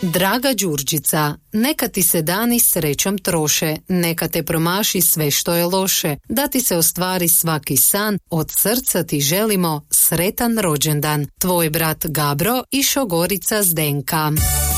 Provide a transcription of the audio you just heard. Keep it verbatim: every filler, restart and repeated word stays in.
Draga Đurđica, neka ti se dani srećom troše, neka te promaši sve što je loše, da ti se ostvari svaki san, od srca ti želimo sretan rođendan. Tvoj brat Gabro i šogorica Zdenka.